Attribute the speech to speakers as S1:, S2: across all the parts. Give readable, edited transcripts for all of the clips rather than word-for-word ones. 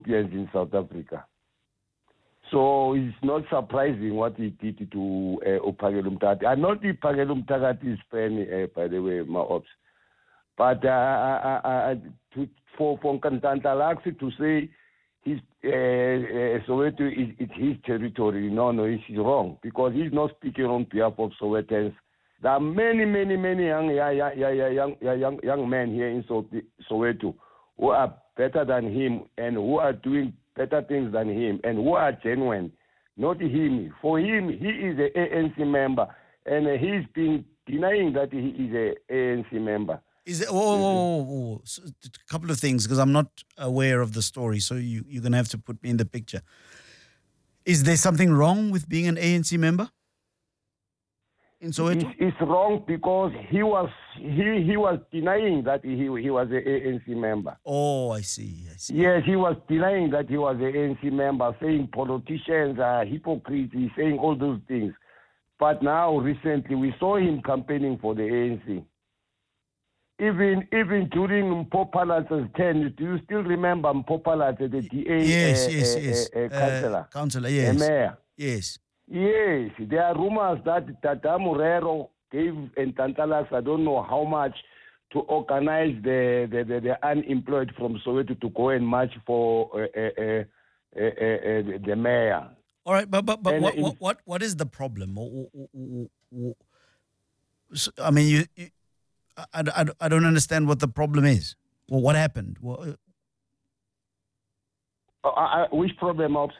S1: in South Africa. So it's not surprising what he did to Phakela Mthatha. I'm not the Phakela Mthatha's friend, by the way, my ops. But for Ntantalaxi to say his Soweto is his territory, no, he's wrong, because he's not speaking on behalf of Sowetans. There are many young men here in Soweto who are better than him and who are doing better things than him and who are genuine, not him. For him, he is an ANC member, and he's been denying that he is an ANC member.
S2: Is it? So, a couple of things, because I'm not aware of the story, so you're going to have to put me in the picture. Is there something wrong with being an ANC member in Soweto?
S1: It's wrong because he was denying that he was an ANC member.
S2: Oh, I see.
S1: Yes, he was denying that he was an ANC member, saying politicians are hypocrites, saying all those things. But now, recently, we saw him campaigning for the ANC. Even during Mpopalat's term, do you still remember Mpopalat, the DA
S2: yes. Councillor, yes.
S1: Mayor?
S2: Yes.
S1: Yes, there are rumors that Tata Morero gave Ntantalax, I don't know how much, to organize the unemployed from Soweto to go and march for the mayor.
S2: All right, but what is the problem? I mean, I don't understand what the problem is. Well, what happened?
S1: Which problem, Ops?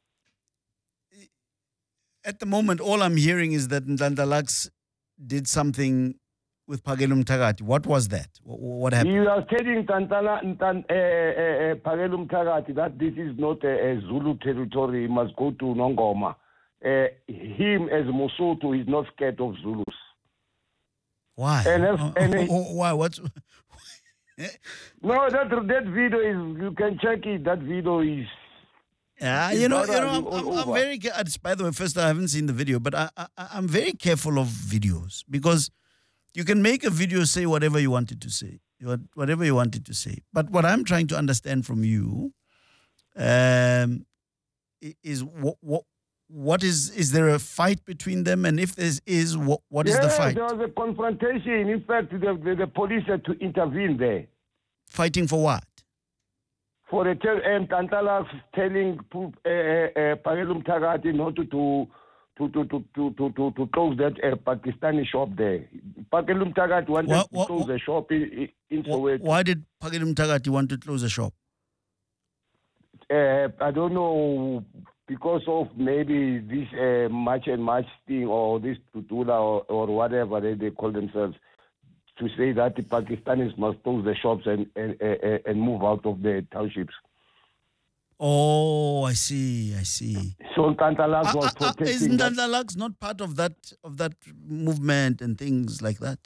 S2: At the moment, all I'm hearing is that Ntantalax did something with Phakela Mthatha. What was that? What happened?
S1: You are telling Phakela Mthatha that this is not a Zulu territory. He must go to Nongoma. Him as Mosotho is not scared of Zulus.
S2: Why? Why? What's...
S1: No, that video is, you can check it. That video is...
S2: Yeah, I'm very. By the way, first, I haven't seen the video, but I'm very careful of videos, because you can make a video, say whatever you wanted to say, whatever you wanted to say. But what I'm trying to understand from you is what is there a fight between them, and if there is, what is the fight?
S1: There was a confrontation. In fact, the police had to intervene there.
S2: Fighting for what?
S1: For the Ntantalax telling Phakela Mthatha not to close that Pakistani shop there. Phakela Mthatha wanted to close the shop in Soweto.
S2: Why did Phakela Mthatha want to close the shop?
S1: I don't know, because of maybe this match and match thing, or this tutula or whatever they call themselves, to say that the Pakistanis must close the shops and move out of the townships.
S2: Oh, I see.
S1: So Ntantalax was protecting.
S2: Isn't Ntantalax not part of that movement and things like that?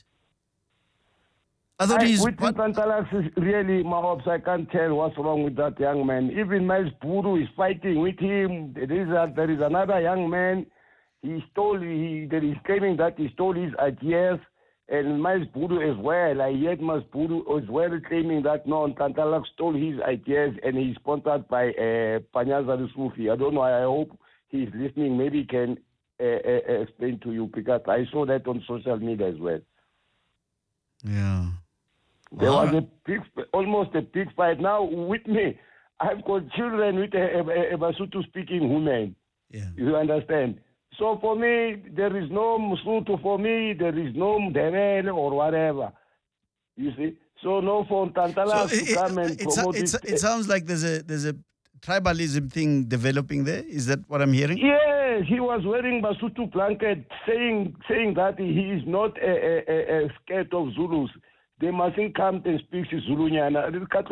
S2: I thought
S1: with Ntantalax is really, Mahops, I can't tell what's wrong with that young man. Even Miles Buru is fighting with him. There is another young man. He's claiming that he stole his ideas. And Miles Buru as well. I heard Miles Buru as well claiming that no, Ntantalax stole his ideas and he's sponsored by Panyaza Sufi. I don't know. I hope he's listening. Maybe he can explain to you, because I saw that on social media as well.
S2: Yeah.
S1: There was almost a big fight. Now with me, I've got children with a Basotho speaking woman.
S2: Yeah.
S1: You understand? So for me, there is no Mosotho. For me, there is no Mdebele or whatever. You see? So no for Ntantalax to come and promote it.
S2: It sounds like there's a tribalism thing developing there. Is that what I'm hearing?
S1: Yes, he was wearing Basotho blanket, saying that he is not scared of Zulus. They mustn't come and speak Zulunyana.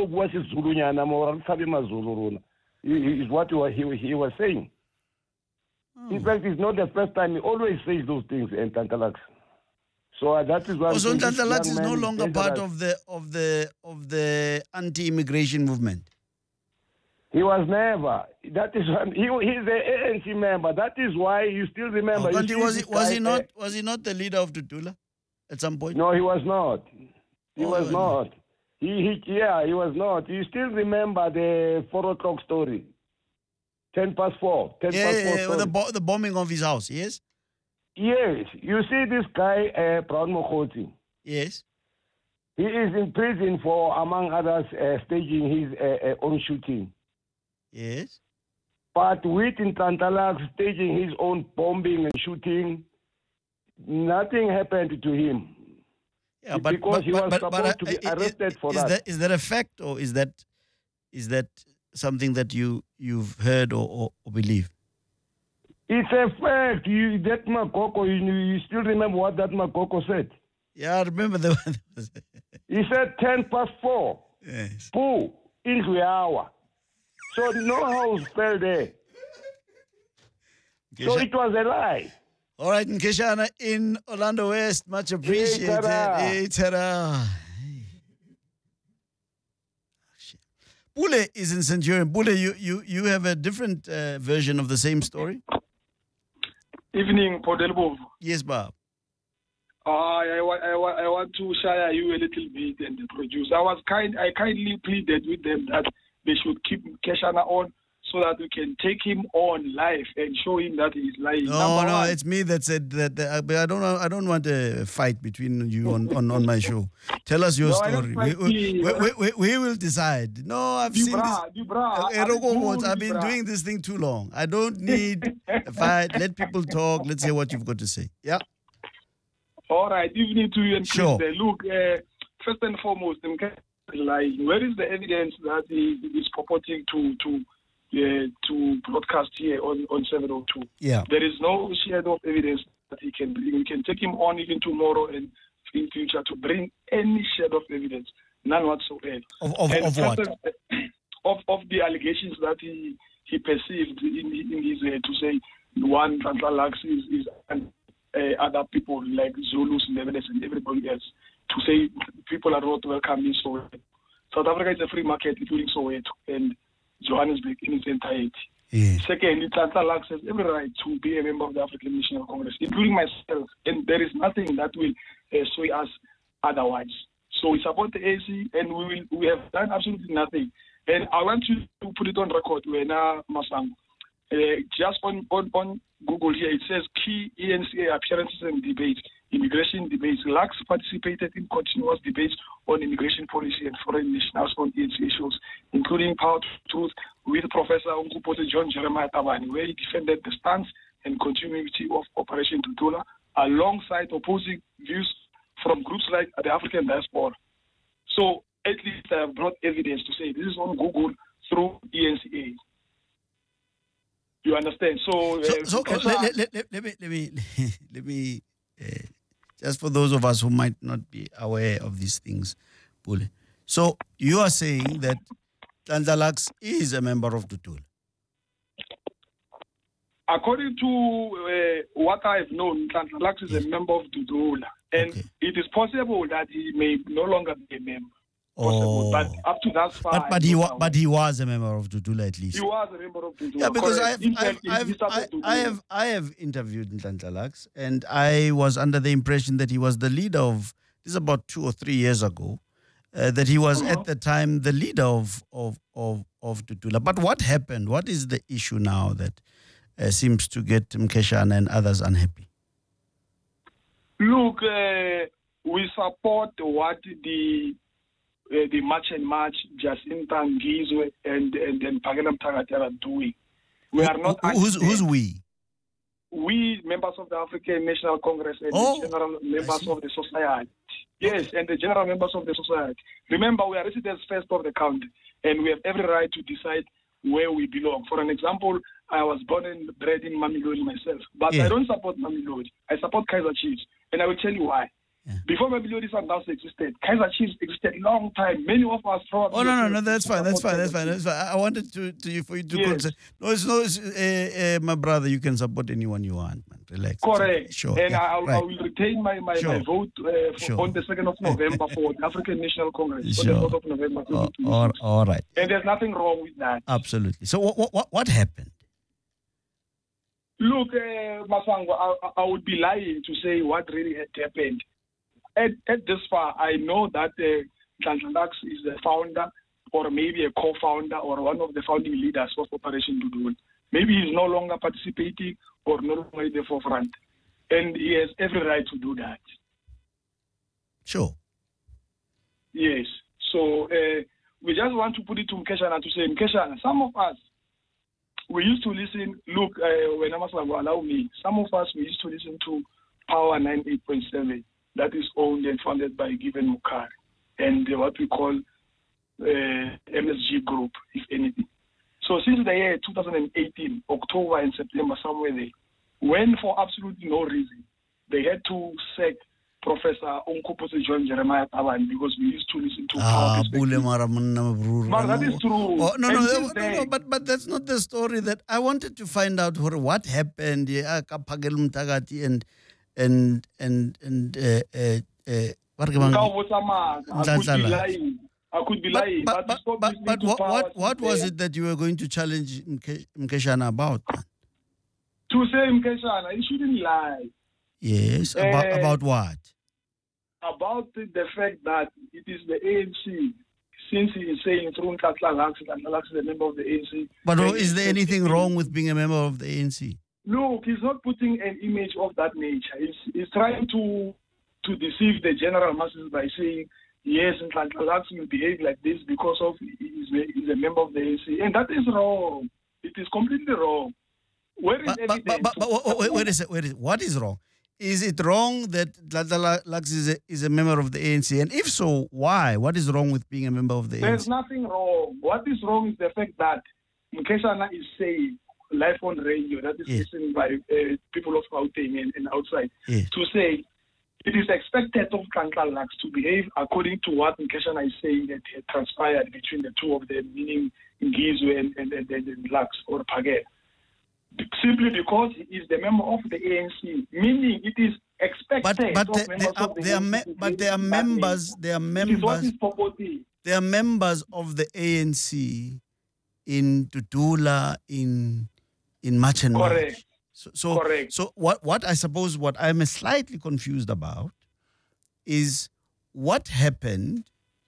S1: Is what he was saying. In fact, it's not the first time. He always says those things in Ntantalax. So that is why.
S2: So Ntantalax is no longer part of the anti-immigration movement.
S1: He was never. That is why he's the ANC member. That is why you still remember.
S2: Was he not the leader of Tutula at some point?
S1: No, he was not. He was not. He was not. You still remember the 4 o'clock story? 10 past 4. 10 past 4
S2: yeah, the bombing of his house, yes?
S1: Yes. You see this guy, Brown Mokgotsi.
S2: Yes.
S1: He is in prison for, among others, staging his own shooting.
S2: Yes.
S1: But with Nhlanhla staging his own bombing and shooting, nothing happened to him.
S2: Yeah,
S1: because he was supposed to be arrested for that.
S2: Is that a fact, or is that something that you've heard or believe?
S1: It's a fact. That Makoko, you still remember what that Makoko said?
S2: Yeah, I remember the one.
S1: He said 10 past 4.
S2: Yes.
S1: Pooh, into the hour. So no house fell there. So it was a lie.
S2: All right, Nkeshana in Orlando West, much appreciated. Hey, ta-da. Bule is in Centurion. Bule, you have a different version of the same story?
S3: Evening, Podelbov.
S2: Yes, Bob.
S3: I want to share you a little bit and the produce. I kindly pleaded with them that they should keep Keshana on so that we can take him on live and show him that he's lying.
S2: No, it's me that said that. But I don't want a fight between you on my show. Tell us your story. We will decide. No, I've seen this. I've been doing this thing too long. I don't need a fight. Let people talk. Let's hear what you've got to say. Yeah.
S3: All right. Evening to you and
S2: sure.
S3: Chris. Look, first and foremost, lying. Where is the evidence that he is purporting to broadcast here on 702?
S2: Yeah.
S3: There is no shadow of evidence that he can bring. We can take him on even tomorrow and in future to bring any shadow of evidence, none whatsoever.
S2: Of what?
S3: Of the allegations that he perceived in his to say one Nhlanhla is other people like Zulus, Ndebelés, and everybody else, to say people are not welcome in Soweto. South Africa is a free market, including Soweto and Johannesburg in its entirety.
S2: Yes.
S3: Secondly, Nhlanhla has every right to be a member of the African National Congress, including myself, and there is nothing that will sway us otherwise. So we support the AC, and we have done absolutely nothing. And I want you to put it on record, Wena Masango. Just on Google here, it says key ENCA appearances and debates, immigration debates. Lux participated in continuous debates on immigration policy and foreign nationals on ENCA issues, including Power to Truth with Professor Unkupote John Jeremiah Tabani, where he defended the stance and continuity of Operation Tutula alongside opposing views from groups like the African Diaspora. So at least I have brought evidence to say this is on Google through ENCA. You understand? So
S2: let me just for those of us who might not be aware of these things, Bule. So you are saying that Nhlanhla is a member of Tutula?
S3: According to what I've known, Nhlanhla is a member of Tutula, and it is possible that he may no longer be a member. Possible. But up to that far,
S2: but he was a member of Tutula at least.
S3: He was a member of Tutula.
S2: Yeah, because I have interviewed Nhlanhla, and I was under the impression that he was the leader of. This is about 2 or 3 years ago. That he was at the time the leader of Tutula. But what happened? What is the issue now that seems to get Nkeshana and others unhappy?
S3: Look, we support what the March and March, Jacinta Ngizwe and Phakela Mthakathi are doing. We are not.
S2: Who's we?
S3: We, members of the African National Congress and the general members of the society. Yes, and the general members of the society. Remember, we are residents first of the country, and we have every right to decide where we belong. For an example, I was born and bred in Mamelodi myself, but I don't support Mamelodi. I support Kaizer Chiefs, and I will tell you why. Yeah. Before Mamelodi Sundowns existed, Kaizer Chiefs existed a long time. Many of us probably.
S2: No, that's fine. I wanted for you to consider. No, it's my brother. You can support anyone you want, man. Relax.
S3: Correct.
S2: Sure.
S3: And I will retain my vote on the 2nd of November for the African National Congress. On the 4th of November.
S2: All right.
S3: And there's nothing wrong with that.
S2: Absolutely. So what happened?
S3: Look, Masango, I would be lying to say what really had happened. At this far, I know that Nhlanhla Lux is the founder or maybe a co-founder or one of the founding leaders of Operation Dudula. Maybe he's no longer participating or no longer in the forefront. And he has every right to do that.
S2: Sure.
S3: Yes. So we just want to put it to Mkeshana to say, Mkeshana, some of us, we used to listen, look, when Amasango allow me, some of us, we used to listen to Power 98.7, that is owned and funded by Given Mukari, and what we call MSG Group, if anything. So since the year 2018, October and September, somewhere there, when for absolutely no reason, they had to sack Professor Onkopose John Jeremiah Tabane because we used to listen to Power Perspective. But that is true.
S2: Oh, no, but that's not the story that I wanted to find out what happened.
S3: I could be lying.
S2: But what was it that you were going to challenge Mkeshana about?
S3: To say Mkeshana, he shouldn't lie.
S2: Yes, about what?
S3: About the fact that it is the ANC, since he is saying through Nhlanhla Lux is a member of the ANC.
S2: But is there anything wrong with being a member of the ANC?
S3: Look, he's not putting an image of that nature. He's trying to deceive the general masses by saying, yes, Nhlanhla Lux will behave like this because of he's a member of the ANC. And that is wrong. It is completely wrong. Where is evidence?
S2: Wait a second. What is wrong? Is it wrong that Nhlanhla Lux is a member of the ANC? And if so, why? What is wrong with being a member of the ANC?
S3: There's nothing wrong. What is wrong is the fact that Mkeshana is saying, live on radio, that is listened by people of Gauteng and outside, to say it is expected of Nhlanhla Lux to behave according to what Mkeshana is saying that had transpired between the two of them, meaning Ngizwe and Lux or Phakela. Simply because he is the member of the ANC, meaning it is expected.
S2: But they are members of the ANC in Dudula, in Machenma.
S3: Correct. Correct.
S2: So what I'm slightly confused about is what happened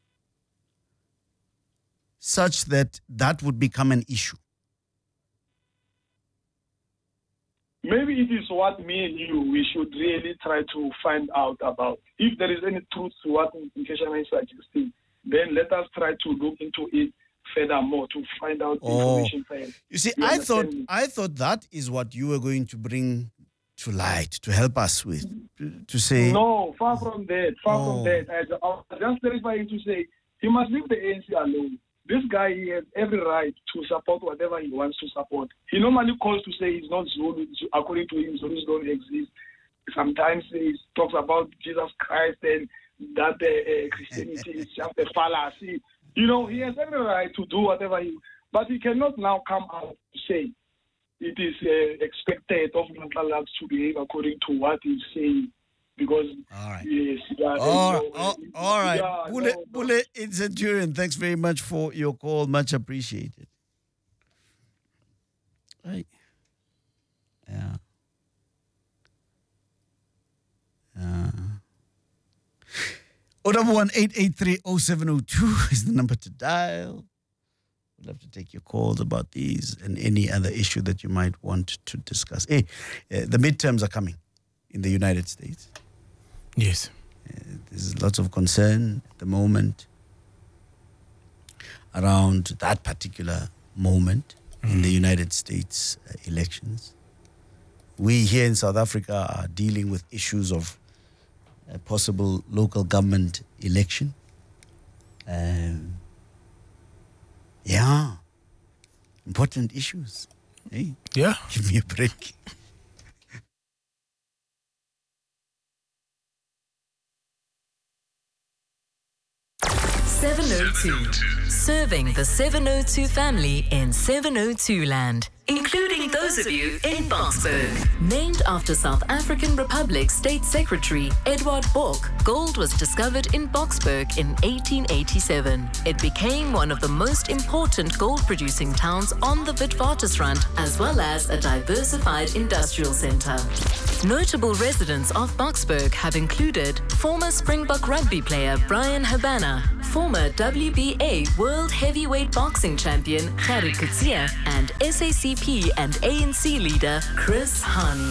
S2: such that would become an issue.
S3: Maybe it is what me and you, we should really try to find out about. If there is any truth to what Mkeshana is suggesting, then let us try to look into it furthermore to find out information further.
S2: You see, I thought that is what you were going to bring to light, to help us with, to say...
S3: No, far from that, from that. I was just clarifying to say, he must leave the ANC alone. This guy, he has every right to support whatever he wants to support. He normally calls to say he's not Zulu. According to him, Zulus don't exist. Sometimes he talks about Jesus Christ and that Christianity is just a fallacy. You know, he has every right to do whatever but he cannot now come out to say it is expected of Nhlanhla Lux to behave according to what he's saying. Because,
S2: all right.
S3: Yes,
S2: all right. Bule in Centurion, thanks very much for your call. Much appreciated. Right. Yeah. 011-883-0702 is the number to dial. We'd love to take your calls about these and any other issue that you might want to discuss. Hey, the midterms are coming in the United States.
S4: Yes.
S2: There's lots of concern at the moment around that particular moment in the United States elections. We here in South Africa are dealing with issues of a possible local government election. Important issues. Hey,
S4: yeah.
S2: Give me a break.
S5: Serving the 702 family in 702 land, including
S4: including those of you in Boksburg. Named after South African Republic State Secretary Edward Bork, gold was discovered in Boksburg in 1887. It became one of the most important gold-producing towns on the Witwatersrand, as well as a diversified industrial centre. Notable residents of Boksburg have included former Springbok rugby player Brian Habana, former WBA World Heavyweight Boxing Champion Gerrit Coetzee, and SACP and ANC leader Chris Hani.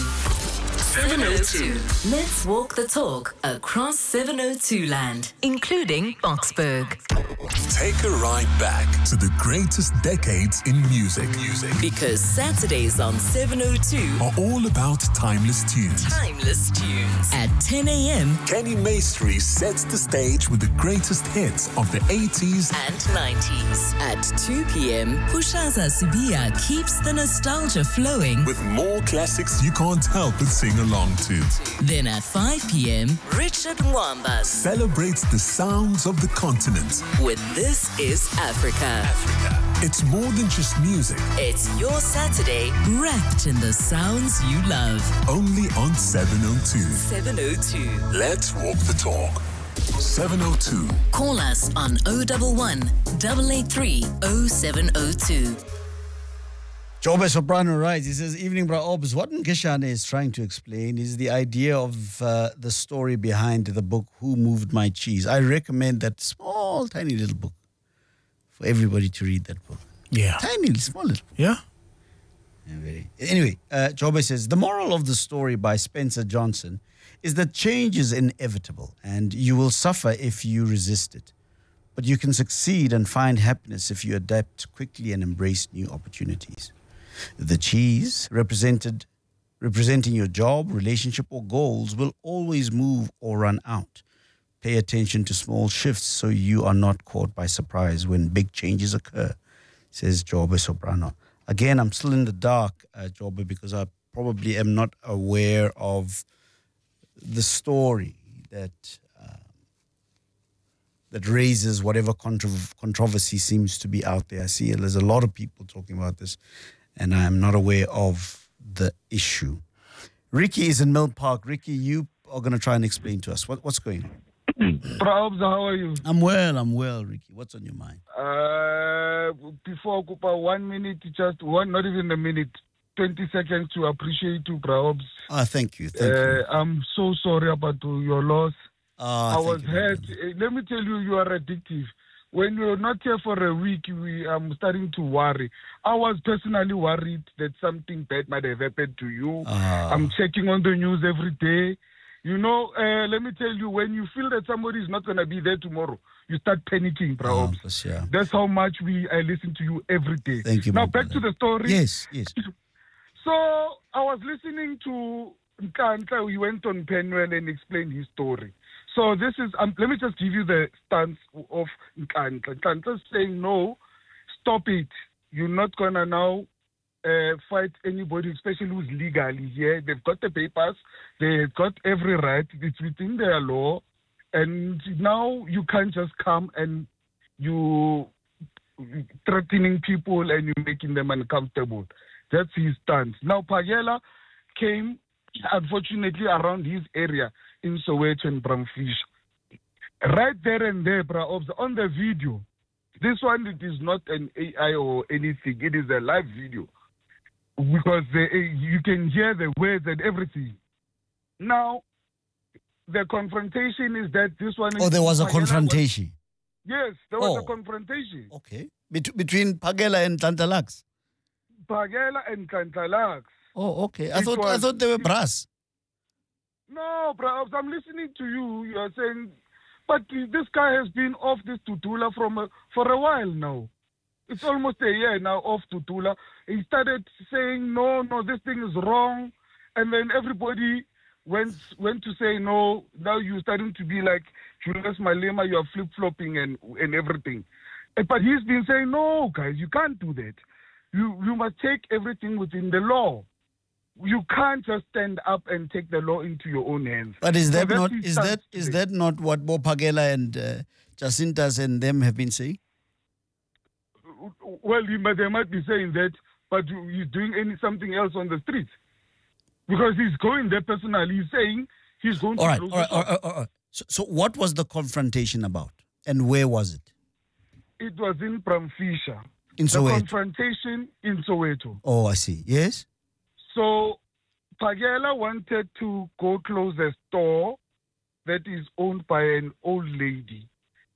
S4: 702. Let's walk the talk across 702 land, including Boksburg.
S5: Take a ride back to the greatest decades in music.
S4: Because Saturdays on 702
S5: Are all about timeless tunes.
S4: At 10 a.m.
S5: Kenny Maestri sets the stage with the greatest hits of the 80s
S4: and 90s. At 2 p.m.
S6: Pushaza Sibia keeps the nostalgia flowing.
S5: with more classics you can't help but sing along to.
S6: Then at 5 p.m.,
S4: Richard Mwambas
S5: Celebrates the sounds of the continent.
S4: with This Is Africa.
S5: It's more than just music,
S4: It's your Saturday,
S6: wrapped in the sounds you love.
S5: only on 702.
S4: 702.
S5: Let's walk the talk. 702.
S6: Call us on 011 883 0702.
S2: Jobe Soprano writes, he says, evening, bra Obs. What Nkeshane is trying to explain is the idea of the story behind the book, Who Moved My Cheese. I recommend that small, tiny little book for everybody to read that book.
S7: Yeah.
S2: Tiny, small little book.
S7: Yeah.
S2: Anyway, Jobe says, the moral of the story by Spencer Johnson is that change is inevitable and you will suffer if you resist it. But you can succeed and find happiness if you adapt quickly and embrace new opportunities. The cheese, representing your job, relationship, or goals, will always move or run out. Pay attention to small shifts so you are not caught by surprise when big changes occur, says Jobe Soprano. Again, I'm still in the dark, Jobe, because I probably am not aware of the story that raises whatever controversy seems to be out there. I see there's a lot of people talking about this, and I am not aware of the issue. Ricky is in Mill Park. Ricky, you are going to try and explain to us what's going on.
S3: Probs, how are you?
S2: I'm well, Ricky. What's on your mind?
S3: Before Kupa, 1 minute, just one, not even a minute, 20 seconds to appreciate you, Probs.
S2: Thank you. Thank you.
S3: I'm so sorry about your loss. I was
S2: thank you.
S3: hurt. Let me tell you, you are addictive. When you're not here for a week, I'm starting to worry. I was personally worried that something bad might have happened to you. I'm checking on the news every day. You know, let me tell you, when you feel that somebody is not going to be there tomorrow, you start panicking, Probs.
S2: Yeah.
S3: That's how much I listen to you every day.
S2: Thank you.
S3: Now,
S2: my
S3: back
S2: brother.
S3: to the story.
S2: Yes.
S3: So, I was listening to Nkandla. He went on Penwell and explained his story. So this is, let me just give you the stance of Nkandla. Nkandla's saying, no, stop it. You're not going to now fight anybody, especially who's legally here. They've got the papers. They've got every right. It's within their law. And now you can't just come and you threatening people and you're making them uncomfortable. That's his stance. Now, Phakela came, unfortunately, around his area in Soweto and Bramfish. Right there and there, on the video, this one, it is not an AI or anything. It is a live video because you can hear the words and everything. Now, the confrontation is that this one...
S2: There was a confrontation.
S3: Yes, there was a confrontation.
S2: Okay. Between Phakela and Ntantalax?
S3: Phakela and Ntantalax.
S2: Oh, okay. I thought they were brass.
S3: No, bro, I'm listening to you. You are saying, but this guy has been off this Tutula for a while now. It's almost a year now off Tutula. He started saying, no, this thing is wrong. And then everybody went to say, no, now you're starting to be like Julius Malema, you are flip-flopping and everything. But he's been saying, no, guys, you can't do that. You must take everything within the law. You can't just stand up and take the law into your own hands.
S2: But is that not what Bo Phakela and Jacintas and them have been saying?
S3: Well, they might be saying that,
S7: but he's doing something else on the street. Because he's going there personally. He's saying he's going to close the shop.
S2: All right. So what was the confrontation about? And where was it?
S7: It was in Bramfisher.
S2: In Soweto?
S7: The confrontation in Soweto.
S2: Oh, I see. Yes?
S7: So Phakela wanted to go close a store that is owned by an old lady.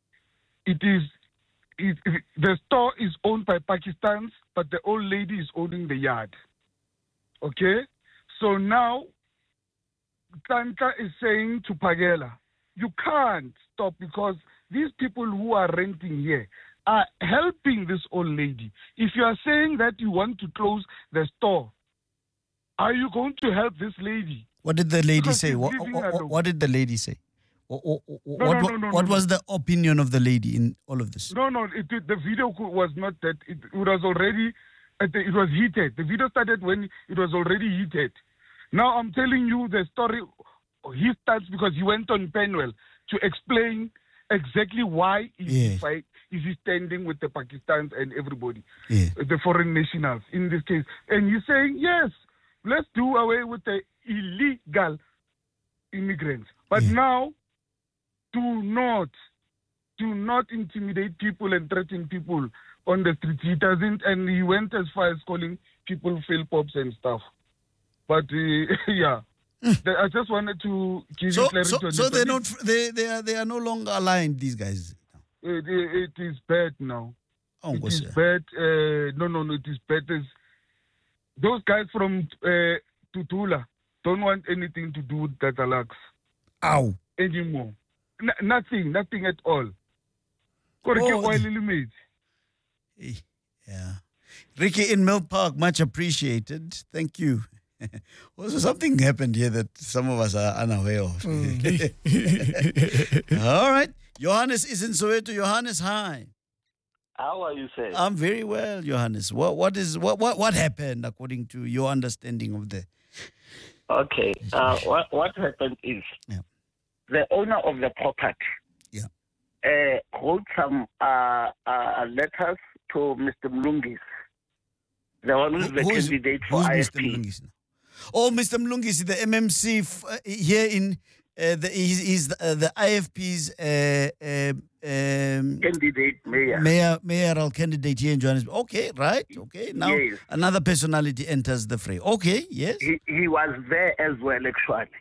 S7: The store is owned by Pakistans, but the old lady is owning the yard. Okay? So now, Tanka is saying to Phakela, you can't stop because these people who are renting here are helping this old lady. If you are saying that you want to close the store, are you going to help this lady?
S2: What did the lady say? What did the lady say? What was the opinion of the lady in all of this?
S7: No, the video was not that. It was already, it was heated. The video started when it was already heated. Now I'm telling you the story. He starts because he went on Penwell to explain exactly why is he standing with the Pakistans and everybody, the foreign nationals in this case. And he's saying, yes, let's do away with the illegal immigrants. But now, do not intimidate people and threaten people on the street. He doesn't, and he went as far as calling people fail pops and stuff. But I just wanted to give you clarity.
S2: So they're not. They are no longer aligned. These guys.
S7: It is bad now.
S2: Oh,
S7: it is bad. No. It is bad. Those guys from Tutula don't want anything to do with Tatalaks.
S2: Ow.
S7: Anymore. Nothing at all.
S2: Yeah. Ricky in Mill Park, much appreciated. Thank you. Also, something happened here that some of us are unaware of. All right. Johannes is in Soweto. Johannes, hi.
S8: How are you, sir?
S2: I'm very well, Johannes. What happened according to your understanding of the?
S8: Okay. What happened is the owner of the property wrote some letters to Mr. Mlungis, the one who's the candidate for IFP.
S2: Oh, Mr. Mlungisi, the MMC here in he's the IFP's
S8: candidate
S2: mayoral candidate here in Johannesburg. Okay, right. Okay, now another personality enters the fray. Okay, yes.
S8: He was there as well, actually.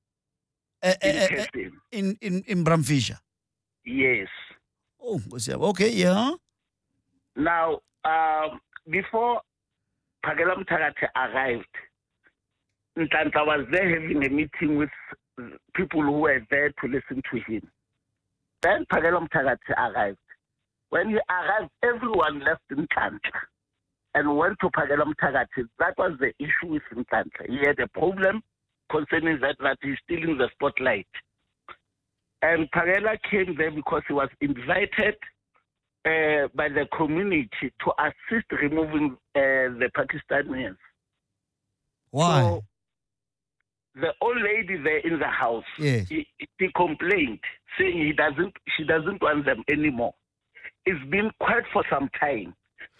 S2: In Bramfisher.
S8: Yes.
S2: Oh, okay, yeah.
S8: Now, before Phakela Mthakathi arrived, Ntanta was there having a meeting with people who were there to listen to him. Then Phakela Mthakathi arrived. When he arrived, everyone left Ntanta and went to Phakela Mthakathi. That was the issue with Ntanta. He had a problem concerning that he's still in the spotlight. And Phakela came there because he was invited by the community to assist removing the Pakistanians.
S2: Why?
S8: So, the old lady there in the house, she complained, saying she doesn't want them anymore. It's been quite for some time.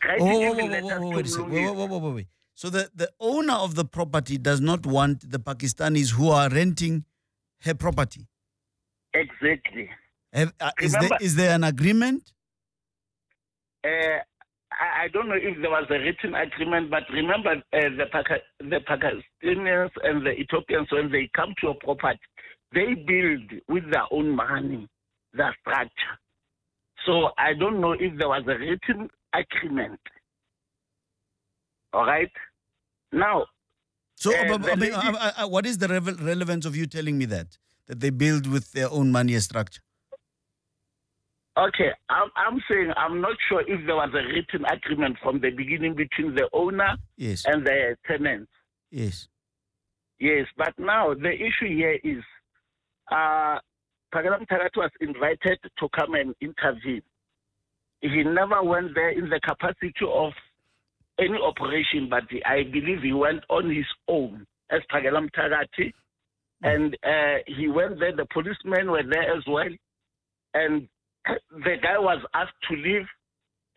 S2: Wait. So the owner of the property does not want the Pakistanis who are renting her property?
S8: Exactly.
S2: Is there an agreement?
S8: I don't know if there was a written agreement, but remember the Pakistanians and the Ethiopians, when they come to a property, they build with their own money, their structure. So I don't know if there was a written agreement. All right? Now...
S2: So, what is the relevance of you telling me that they build with their own money a structure?
S8: Okay, I'm saying I'm not sure if there was a written agreement from the beginning between the owner and the tenants.
S2: Yes.
S8: Yes, but now the issue here is Phakela Mthakathi was invited to come and intervene. He never went there in the capacity of any operation, but I believe he went on his own as Phakela Mthakathi. And he went there, the policemen were there as well. And the guy was asked to leave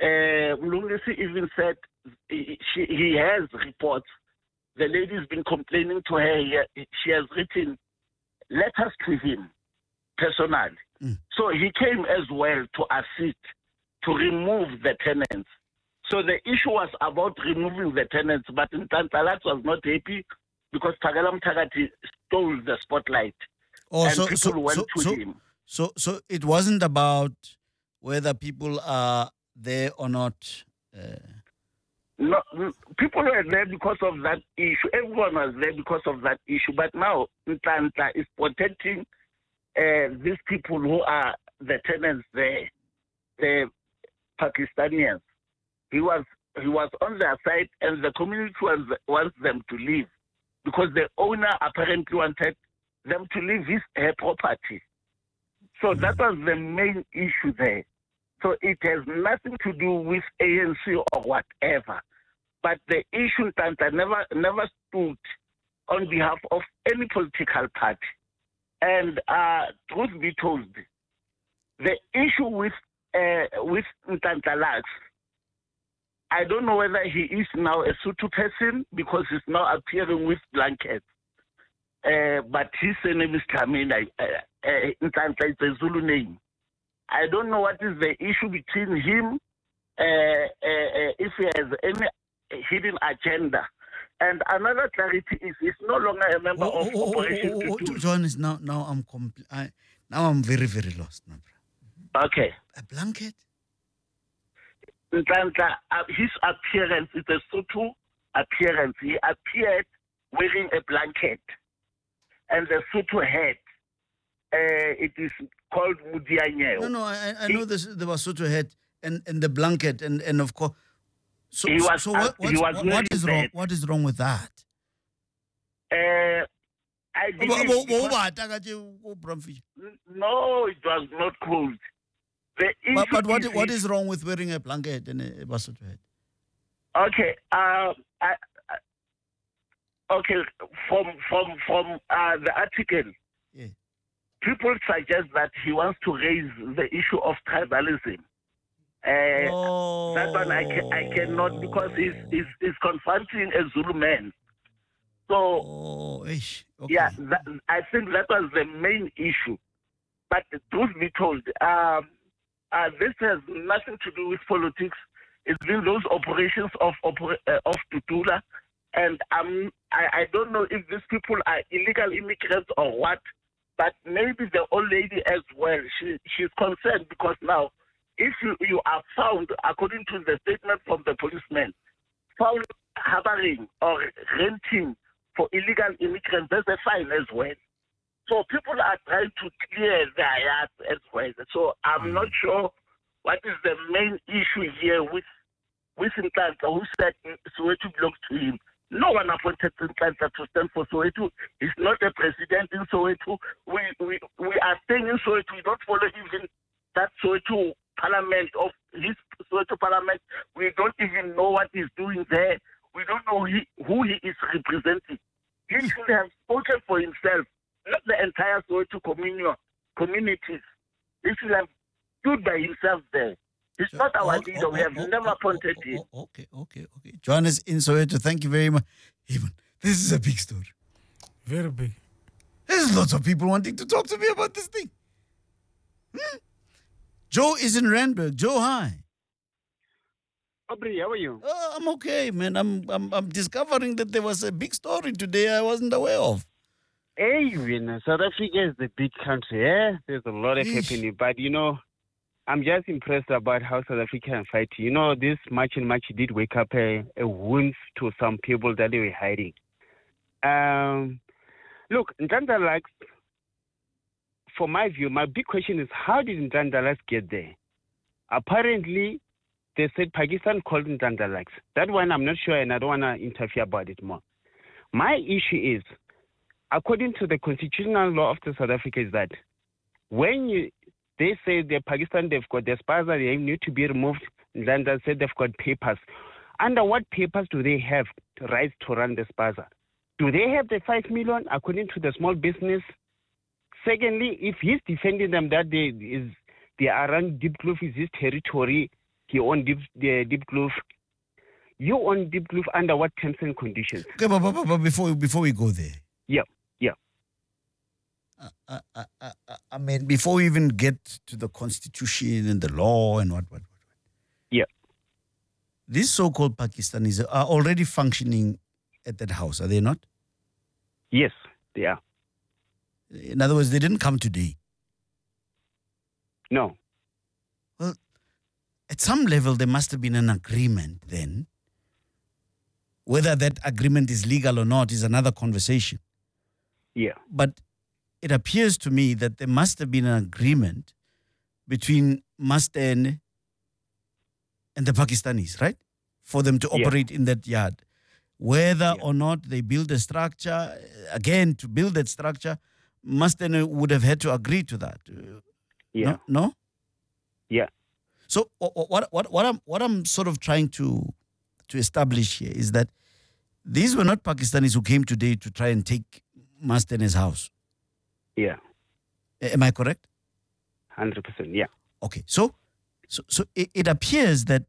S8: Mlungisi even said he has reports. The lady's been complaining to her. She has written letters to him personally. So he came as well to assist to remove the tenants. So the issue was about removing the tenants, but Ntantalax was not happy because Phakela Mthakathi stole the spotlight. And people went to him.
S2: So it wasn't about whether people are there or not.
S8: No, people were there because of that issue. Everyone was there because of that issue. But now Ntanta is protecting these people who are the tenants there, the Pakistanians. He was on their side, and the community wants them to leave because the owner apparently wanted them to leave her property. So that was the main issue there. So it has nothing to do with ANC or whatever. But the issue Ntanta never stood on behalf of any political party. And truth be told, the issue with Ntantalax, I don't know whether he is now a Sotho person because he's now appearing with blankets. But his name is Dlamini. Ntanta is a Zulu name. I don't know what is the issue between him, if he has any hidden agenda. And another clarity is he's no longer a member of Operation Tutu.
S2: John, now I'm very, very lost, my brother.
S8: Okay.
S2: A blanket?
S8: Ntanta, his appearance is a Sotho appearance. He appeared wearing a blanket and the Sotho hat. It is called Mudianyeo.
S2: No, I know this. There was Sotho hat and the blanket and of course. So what is wrong? What is wrong with that?
S8: I believe no, it was not cold.
S2: But what is wrong with wearing a blanket and a Sotho hat?
S8: Okay, from the article,
S2: yeah.
S8: People suggest that he wants to raise the issue of tribalism. That one I cannot because he's confronting a Zulu man. So
S2: okay.
S8: yeah, I think that was the main issue. But the truth be told, this has nothing to do with politics. It's been those operations of Tutula, and I don't know if these people are illegal immigrants or what. But maybe the old lady as well, she's concerned because now, if you are found, according to the statement from the policeman, found harboring or renting for illegal immigrants, there's a fine as well. So people are trying to clear their yards as well. So I'm not sure what is the main issue here with Ntanta, who said Soweto belongs to him. No one appointed Ntanta to stand for Soweto. He's not a president in Soweto. We are staying in Soweto. We don't follow even that Soweto parliament of his Soweto parliament. We don't even know what he's doing there. We don't know who he is representing. He should have spoken for himself, not the entire Soweto communities. He should have stood by himself there. He's not our leader. We have never appointed him.
S2: Okay. Johannes in Soweto, thank you very much. Even this is a big story.
S9: Very big.
S2: There's lots of people wanting to talk to me about this thing. Joe is in Randburg. Joe, hi.
S10: Aubrey, how are you?
S2: I'm okay, man. I'm discovering that there was a big story today I wasn't aware of.
S10: Hey, South Africa is the big country, eh? There's a lot of happening, but I'm just impressed about how South Africa can fight. This March did wake up a wound to some people that they were hiding. Look, Ntantalax, for my view, my big question is, how did Ntantalax get there? Apparently, they said Pakistan called Ntantalax. That one, I'm not sure, and I don't want to interfere about it more. My issue is, according to the constitutional law of South Africa, is that when they say the Pakistan, they've got the spaza, they need to be removed. Then they said they've got papers. Under what papers do they have the right to run the spaza? Do they have the 5 million according to the small business? Secondly, if he's defending them that they are running Diepkloof is his territory, he owned Deep Kloof. You own Deep Kloof under what terms and conditions?
S2: Okay, but before we go there.
S10: Yeah.
S2: I mean, before we even get to the Constitution and the law and what.
S10: Yeah.
S2: These so-called Pakistanis are already functioning at that house, are they not?
S10: Yes, they are.
S2: In other words, they didn't come today.
S10: No.
S2: Well, at some level, there must have been an agreement then. Whether that agreement is legal or not is another conversation.
S10: Yeah.
S2: But it appears to me that there must have been an agreement between Mastene and the Pakistanis, right? For them to operate in that yard. Whether or not they build a structure, again, to build that structure, Mastene would have had to agree to that.
S10: Yeah.
S2: No?
S10: Yeah.
S2: So what I'm sort of trying to establish here is that these were not Pakistanis who came today to try and take Mastene's house.
S10: Yeah.
S2: Am I correct?
S10: 100%, yeah.
S2: Okay, so it appears that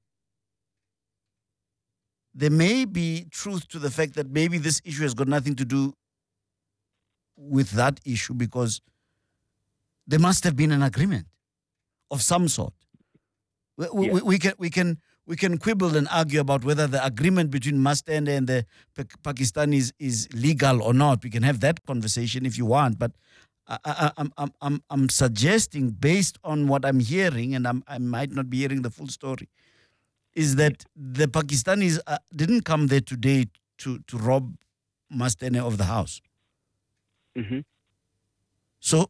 S2: there may be truth to the fact that maybe this issue has got nothing to do with that issue, because there must have been an agreement of some sort. We can quibble and argue about whether the agreement between Mastene and the Pakistanis is legal or not. We can have that conversation if you want, but I'm suggesting, based on what I'm hearing, and I might not be hearing the full story, is that the Pakistanis didn't come there today to rob Mastene of the house.
S10: Mm-hmm.
S2: So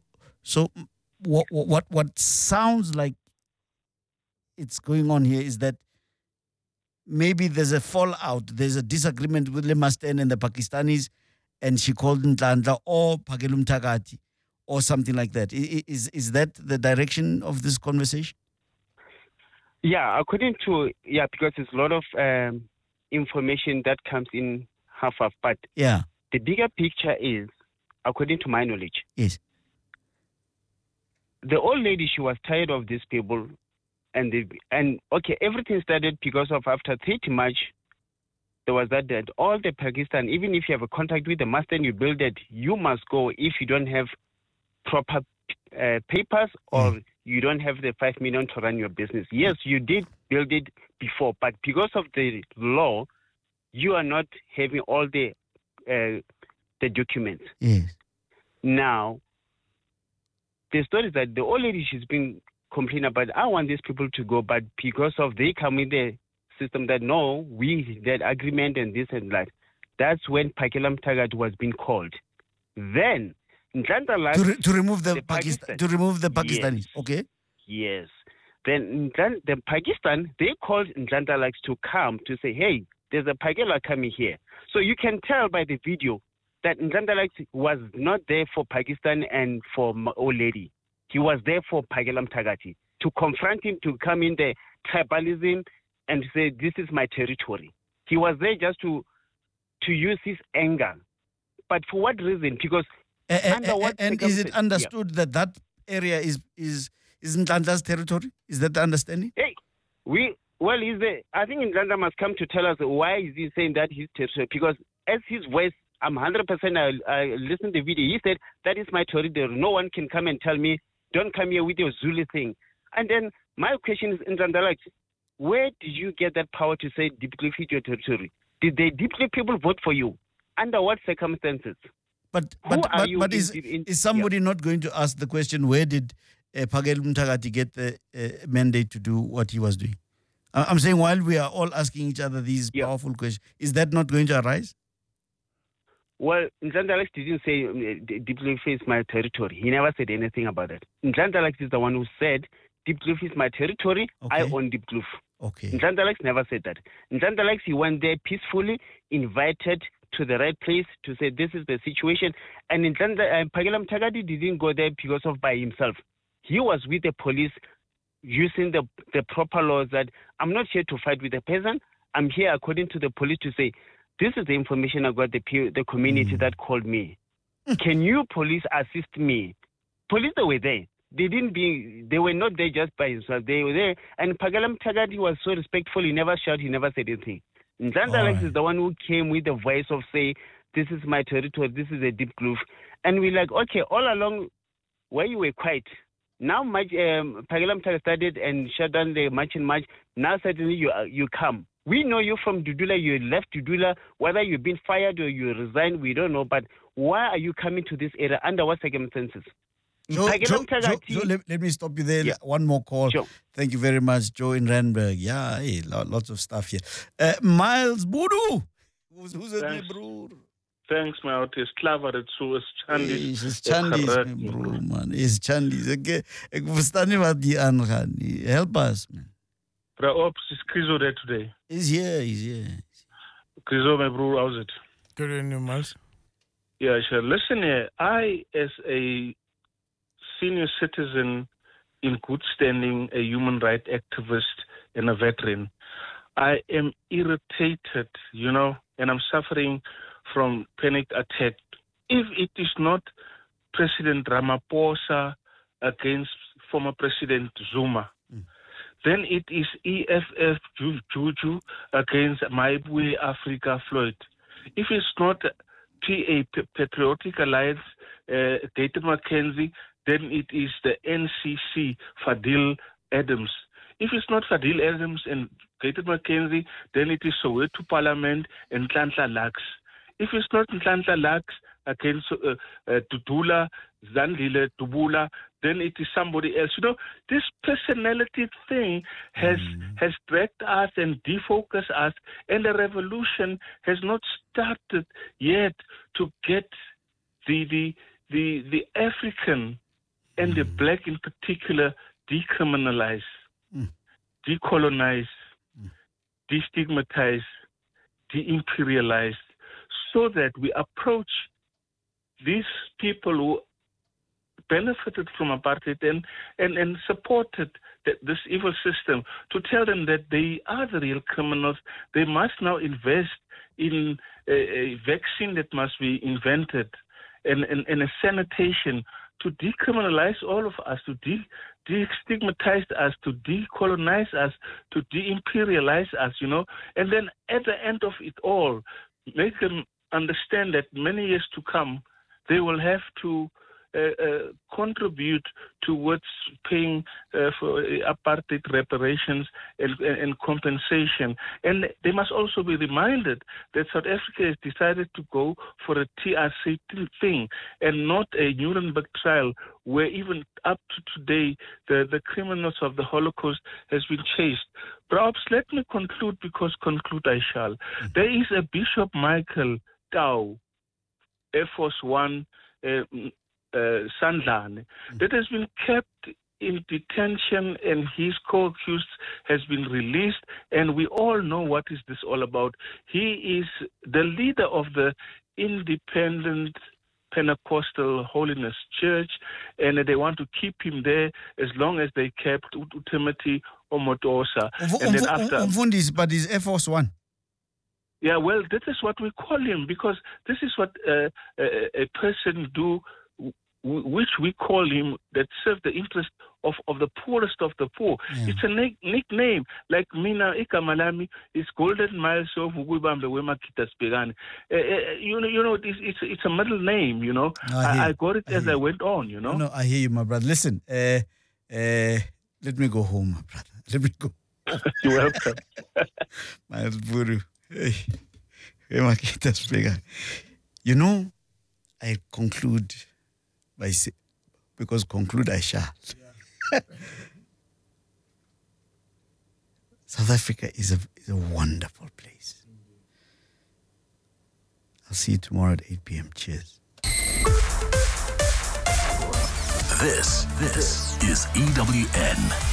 S2: what sounds like it's going on here is that maybe there's a fallout, there's a disagreement with Le Mastene and the Pakistanis, and she called Nhlanhla or Phakela Mthakathi or something like that. Is that the direction of this conversation?
S10: Yeah, according to, because there's a lot of information that comes in half, but the bigger picture is, according to my knowledge,
S2: yes,
S10: the old lady, she was tired of these people, and everything started because of after 30 March, there was that all the Pakistan, even if you have a contact with the master and you build it, you must go if you don't have proper papers or you don't have the 5 million to run your business. Yes, you did build it before, but because of the law, you are not having all the documents.
S2: Yes.
S10: Now, the story is that the old lady, she's been complaining about, I want these people to go, but because of they come in the system that no, we did agreement and this and that. That's when Phakela Mthakathi was being called. Then
S2: to remove the Pakistanis.
S10: Yes.
S2: Okay.
S10: Yes. Then the Pakistan, they called Nhlanhla to come to say, hey, there's a Phakela coming here. So you can tell by the video that Nhlanhla was not there for Pakistan and for old lady. He was there for Phakela Mthakathi to confront him, to come in the tribalism and say, this is my territory. He was there just to use his anger. But for what reason? Because
S2: is it understood that area is Nhlanhla's territory? Is that the understanding?
S10: Hey, I think Nhlanhla must come to tell us why is he saying that his territory. Because as his voice, I'm 100%, I listened to the video. He said, that is my territory. No one can come and tell me, don't come here with your Zulu thing. And then my question is, Nhlanhla, where did you get that power to say Deep Kloof is your territory? Did the Deep Kloof people vote for you? Under what circumstances?
S2: But is somebody not going to ask the question, where did Phakela Mthakathi get the mandate to do what he was doing? I'm saying, while we are all asking each other these powerful questions, is that not going to arise?
S10: Well, Nhlanhla didn't say Deep Kloof is my territory. He never said anything about that. Nhlanhla is the one who said Deep Kloof is my territory. Okay. I own Deep Kloof.
S2: Okay.
S10: Nhlanhla never said that. Nhlanhla, he went there peacefully, invited to the right place to say this is the situation. And Phakela Mthakathi didn't go there because of by himself. He was with the police using the proper laws that I'm not here to fight with the peasant. I'm here according to the police to say, this is the information I got the community that called me. Can you police assist me? Police were there. they were not there just by himself. They were there. And Phakela Mthakati was so respectful. He never shouted. He never said anything. Ndandla Lex is the one who came with the voice of say, this is my territory. This is a deep groove. And we're like, okay, all along where you were quiet. Now Phakela Mthakati started and shut down the march and march. Now suddenly you come. We know you from Dudula. You left Dudula. Whether you've been fired or you resigned, we don't know. But why are you coming to this area? Under what circumstances?
S2: Joe, let me stop you there. Yeah. One more call. Sure. Thank you very much, Joe in Randburg. Yeah, hey, lots of stuff here. Miles Budu. Who's it, bro?
S9: Thanks, my It's clever. It's Chandis.
S2: It's Chandis, bro, man. It's Chandis. Okay. Help us, man.
S9: Ops, is Krizo there today?
S2: He's here.
S9: Krizo, my bro, how's it?
S11: Good evening, Miles.
S9: Yeah, sure. Listen here, I, as a senior citizen in good standing, a human rights activist and a veteran, I am irritated, and I'm suffering from panic attack. If it is not President Ramaphosa against former President Zuma, then it is EFF Juju against Maibwe Africa Floyd. If it's not PA Patriotic Alliance, David McKenzie, then it is the NCC Fadil Adams. If it's not Fadil Adams and David McKenzie, then it is Soweto Parliament and Nhlanhla Lux. If it's not Nhlanhla Lux against Dudula, Zandile, Dubula, then it is somebody else. This personality thing has dragged us and defocused us, and the revolution has not started yet to get the African and the black in particular decriminalized, decolonized, destigmatized, de-imperialized, so that we approach these people who benefited from apartheid and supported this evil system, to tell them that they are the real criminals. They must now invest in a vaccine that must be invented and a sanitation to decriminalize all of us, to destigmatize us, to decolonize us, to de-imperialize us, and then at the end of it all, make them understand that many years to come, they will have to contribute towards paying for apartheid reparations and compensation. And they must also be reminded that South Africa has decided to go for a TRC thing and not a Nuremberg trial, where even up to today the criminals of the Holocaust has been chased. Perhaps let me conclude, because conclude I shall. There is a Bishop Michael Tau, Air Force One, Sandlane, that has been kept in detention, and his co-accused has been released, and we all know what is this all about. He is the leader of the Independent Pentecostal Holiness Church, and they want to keep him there as long as they kept Timothy Omotosa. And then after,
S2: but he's Air Force One.
S9: Yeah, well, that is what we call him, because this is what a person do, which we call him, that serve the interest of the poorest of the poor. Yeah. It's a nickname. Like Mina Ikamalami is Golden Miles of Wibambe Wema Kitas Pegani. It's a middle name, No, I got it as I went on,
S2: No, I hear you, my brother. Listen, let me go home, my brother. Let me go.
S9: You're welcome.
S2: Miles Buru. Hey, Wema Kitas Pegani. I conclude by saying, because conclude I shall. Yeah. South Africa is a wonderful place. I'll see you tomorrow at 8 p.m. Cheers.
S5: This is EWN.